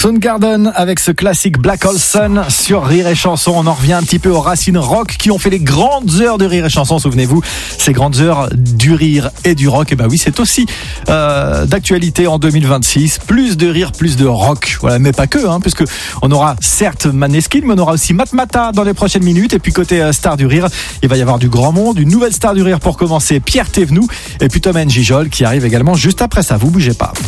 Soundgarden avec ce classique Black Hole Sun sur Rire et Chanson. On en revient un petit peu aux racines rock qui ont fait les grandes heures de Rire et Chanson. Souvenez-vous, ces grandes heures du rire et du rock. Et ben oui, c'est aussi d'actualité en 2026. Plus de rire, plus de rock. Voilà, mais pas que, puisque on aura certes Maneskin, mais on aura aussi Matmata dans les prochaines minutes. Et puis côté star du rire, il va y avoir du grand monde, une nouvelle star du rire pour commencer, Pierre Thévenoud, et puis Tom Gijol qui arrive également juste après ça. Vous bougez pas.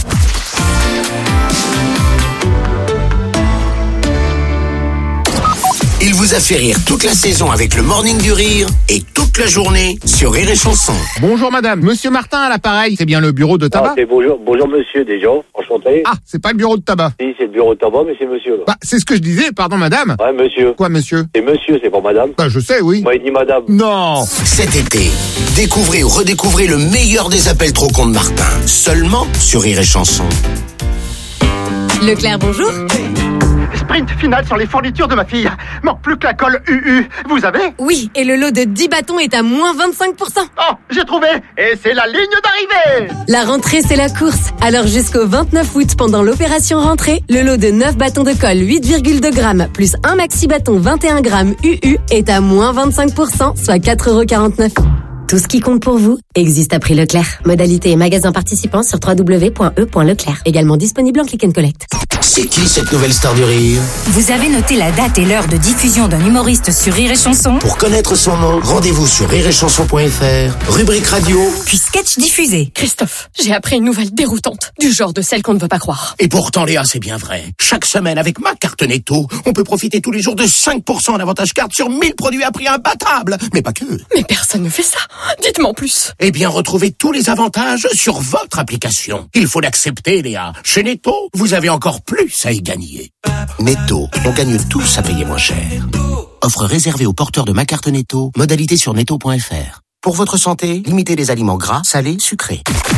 Il vous a fait rire toute la saison avec le Morning du Rire et toute la journée sur Rire et Chanson. Bonjour madame, monsieur Martin à l'appareil, c'est bien le bureau de tabac? Bonjour monsieur déjà, enchanté. Ah, c'est pas le bureau de tabac. Si, c'est le bureau de tabac, mais c'est monsieur là. Bah, c'est ce que je disais, pardon madame. Ouais, monsieur. Quoi monsieur? C'est monsieur, c'est pas madame. Bah, je sais, oui. Moi, il dit madame. Non. Cet été, découvrez ou redécouvrez le meilleur des appels trop cons de Martin, seulement sur Rire et Chanson. Leclerc, bonjour. Sprint final sur les fournitures de ma fille. Manque plus que la colle UU. Vous avez? Oui, et le lot de 10 bâtons est à moins 25%. Oh, j'ai trouvé. Et c'est la ligne d'arrivée. La rentrée, c'est la course. Alors jusqu'au 29 août, pendant l'opération rentrée, le lot de 9 bâtons de colle 8,2 grammes plus un maxi bâton 21 grammes UU est à moins 25%, soit 4,49 €. Tout ce qui compte pour vous existe à prix Leclerc. Modalité et magasin participants sur www.e.leclerc. Également disponible en click and collect. C'est qui cette nouvelle star du rire? Vous avez noté la date et l'heure de diffusion d'un humoriste sur Rire et Chanson? Pour connaître son nom, rendez-vous sur rireetchanson.fr, rubrique radio. Puis sketch diffusé. Christophe, j'ai appris une nouvelle déroutante, du genre de celle qu'on ne veut pas croire. Et pourtant Léa, c'est bien vrai. Chaque semaine avec ma carte Netto, on peut profiter tous les jours de 5% d'avantage carte sur 1000 produits à prix imbattable. Mais pas que. Mais personne ne fait ça. Dites-moi en plus. Eh bien, retrouvez tous les avantages sur votre application. Il faut l'accepter, Léa. Chez Netto, vous avez encore plus à y gagner. Netto, on gagne tous à payer moins cher. Offre réservée aux porteurs de ma carte Netto. Modalité sur netto.fr. Pour votre santé, limitez les aliments gras, salés, sucrés.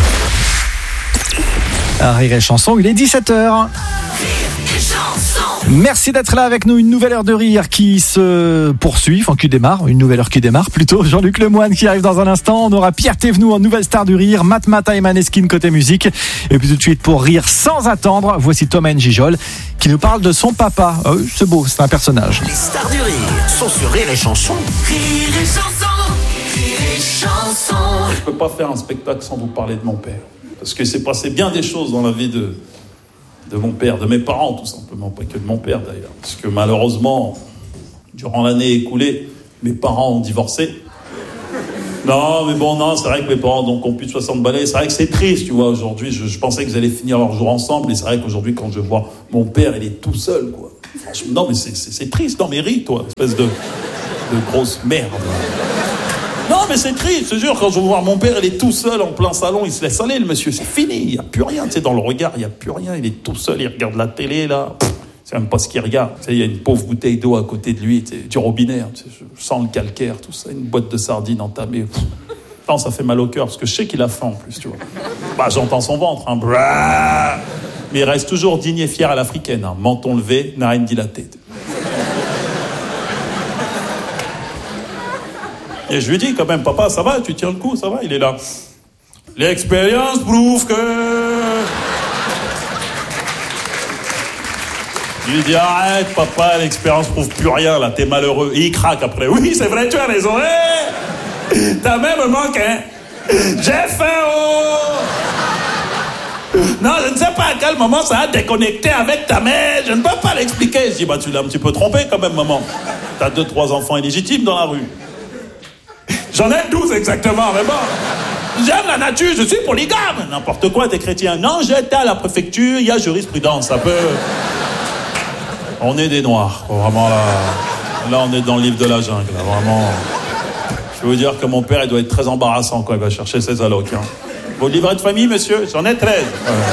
Rire et Chanson, il est 17h. Merci d'être là avec nous. Une nouvelle heure de rire qui se poursuit, enfin qui démarre, une nouvelle heure qui démarre plutôt. Jean-Luc Lemoyne qui arrive dans un instant. On aura Pierre Thévenoud en nouvelle star du rire, Matmata et Maneskin côté musique. Et puis tout de suite pour rire sans attendre, voici Tom Gijol qui nous parle de son papa. C'est beau, c'est un personnage. Les stars du rire sont sur Rire et Chanson. Rire et Chanson, Rire et Chanson. Je peux pas faire un spectacle sans vous parler de mon père. Parce que c'est passé bien des choses dans la vie de mon père, de mes parents tout simplement, pas que de mon père d'ailleurs. Parce que malheureusement, durant l'année écoulée, mes parents ont divorcé. Non, mais bon, non, c'est vrai que mes parents donc, ont plus de 60 balais. C'est vrai que c'est triste, tu vois, aujourd'hui. Je pensais qu'ils allaient finir leur jour ensemble. Et c'est vrai qu'aujourd'hui, quand je vois mon père, il est tout seul, quoi. Franchement, non, mais c'est triste. Non, mais ris, toi, espèce de grosse merde. Non, mais c'est triste, je te jure, quand je vois mon père, il est tout seul en plein salon, il se laisse aller, le monsieur, c'est fini, il n'y a plus rien, tu sais, dans le regard, il n'y a plus rien, il est tout seul, il regarde la télé, là, c'est même pas ce qu'il regarde, tu sais, il y a une pauvre bouteille d'eau à côté de lui, tu sais, du robinet, tu sais, je sens le calcaire, tout ça, une boîte de sardines entamée, non, ça fait mal au cœur, parce que je sais qu'il a faim, en plus, tu vois. Bah, j'entends son ventre, mais il reste toujours digne et fier à l'africaine, menton levé, narine dilatée. Et je lui dis quand même, papa, ça va, tu tiens le coup, ça va, il est là. L'expérience prouve que... Je lui dis, arrête, papa, l'expérience prouve plus rien, là, t'es malheureux. Et il craque après. Oui, c'est vrai, tu as raison. Hey, ta mère me manque, hein. J'ai faim, oh. Non, je ne sais pas à quel moment ça a déconnecté avec ta mère. Je ne peux pas l'expliquer. Je dis, bah, tu l'as un petit peu trompé quand même, maman. T'as 2-3 enfants illégitimes dans la rue. J'en ai 12 exactement, mais bon. J'aime la nature, je suis polygame. N'importe quoi, t'es chrétien. Non, j'étais à la préfecture, il y a jurisprudence, ça peut... On est des noirs, quoi, vraiment là. Là, on est dans le livre de la jungle, là, vraiment. Je peux vous dire que mon père, il doit être très embarrassant quand il va chercher ses allocs. Hein. Vos livrets de famille, monsieur? J'en ai 13.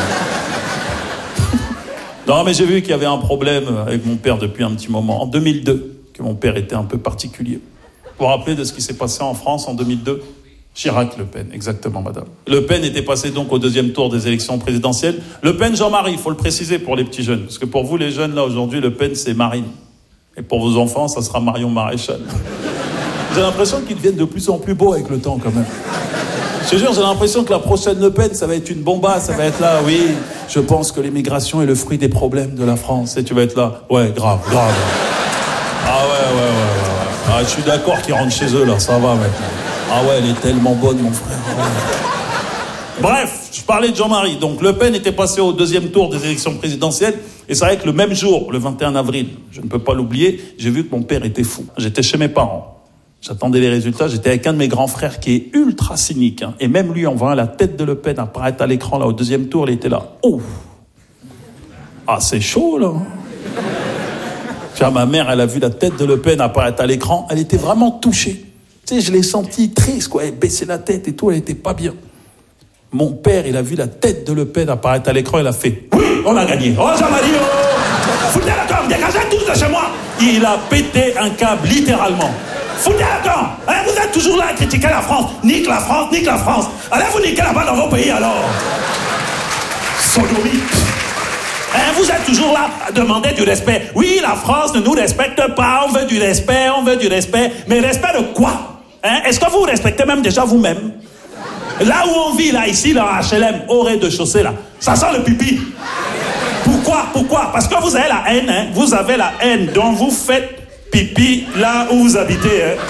Non, mais j'ai vu qu'il y avait un problème avec mon père depuis un petit moment. En 2002, que mon père était un peu particulier. Vous vous rappelez de ce qui s'est passé en France en 2002? Chirac-Le Pen, exactement, madame. Le Pen était passé donc au deuxième tour des élections présidentielles. Le Pen, Jean-Marie, il faut le préciser pour les petits jeunes. Parce que pour vous, les jeunes, là, aujourd'hui, Le Pen, c'est Marine. Et pour vos enfants, ça sera Marion Maréchal. J'ai l'impression qu'ils deviennent de plus en plus beaux avec le temps, quand même. Je te jure, j'ai l'impression que la prochaine Le Pen, ça va être une bombasse, ça va être là, oui. Je pense que l'immigration est le fruit des problèmes de la France. Et tu vas être là, ouais, grave. Ah ouais. Ah, je suis d'accord qu'ils rentrent chez eux, là, ça va maintenant. Ah ouais, elle est tellement bonne, mon frère. Ouais. Bref, je parlais de Jean-Marie. Donc, Le Pen était passé au deuxième tour des élections présidentielles. Et c'est vrai que le même jour, le 21 avril, je ne peux pas l'oublier, j'ai vu que mon père était fou. J'étais chez mes parents. J'attendais les résultats. J'étais avec un de mes grands frères qui est ultra cynique. Et même lui, en voyant la tête de Le Pen apparaître à l'écran, là, au deuxième tour, il était là. Oh! Ah, c'est chaud, là. Tu vois, ma mère, elle a vu la tête de Le Pen apparaître à l'écran. Elle était vraiment touchée. Tu sais, je l'ai sentie triste, quoi. Elle baissait la tête et tout. Elle était pas bien. Mon père, il a vu la tête de Le Pen apparaître à l'écran. Il a fait « Oui, on a gagné. Oh, Jean-Marie, oh! Foutez la com, dégagez tous de chez moi !» Il a pété un câble, littéralement. Foutez la com! Hein, vous êtes toujours là à critiquer la France. Nique la France. Allez vous niquer là-bas dans vos pays, alors. Sodomie. Hein, vous êtes toujours là à demander du respect. Oui, la France ne nous respecte pas. On veut du respect. Mais respect de quoi? Hein? Est-ce que vous respectez même déjà vous-même? Là où on vit, là, ici, là, à HLM, au rez-de-chaussée, là, ça sent le pipi. Pourquoi? Parce que vous avez la haine, hein. Vous avez la haine, donc vous faites pipi là où vous habitez, hein.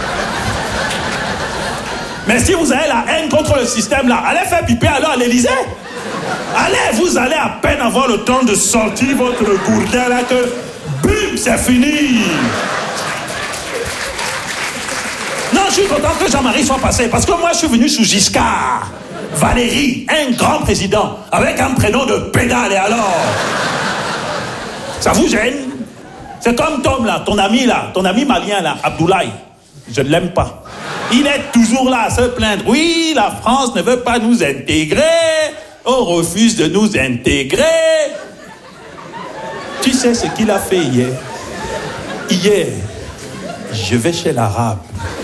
Mais si vous avez la haine contre le système, là, allez faire pipi alors à l'Élysée. Allez, vous allez à peine avoir le temps de sortir votre gourdin, là, que, bim, c'est fini. Non, je suis content que Jean-Marie soit passé, parce que moi, je suis venu sous Giscard. Valéry, un grand président, avec un prénom de pédale, et alors? Ça vous gêne? C'est comme Tom, là, ton ami malien, là, Abdoulaye. Je ne l'aime pas. Il est toujours là à se plaindre. Oui, la France ne veut pas nous intégrer. On refuse de nous intégrer. Tu sais ce qu'il a fait hier? Hier, je vais chez l'arabe.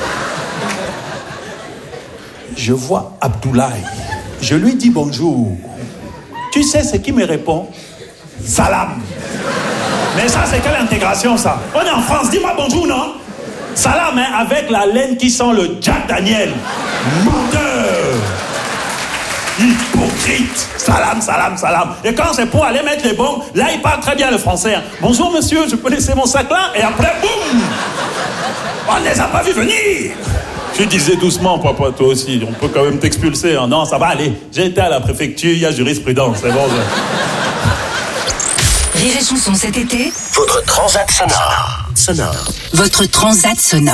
Je vois Abdoulaye. Je lui dis bonjour. Tu sais ce qu'il me répond? Salam. Mais ça, c'est quelle intégration, ça? On est en France, dis-moi bonjour, non? Salam, hein, avec la laine qui sent le Jack Daniel. Menteur. Hypocrite. Salam. Et quand c'est pour aller mettre les bombes, là, il parle très bien le français. Hein. Bonjour, monsieur, je peux laisser mon sac là? Et après, boum! On ne les a pas vus venir. Tu disais doucement, papa, toi aussi. On peut quand même t'expulser. Hein. Non, ça va aller. J'ai été à la préfecture, il y a jurisprudence. C'est bon. Rire et chanson cet été. Votre transat sonore. Votre transat sonore.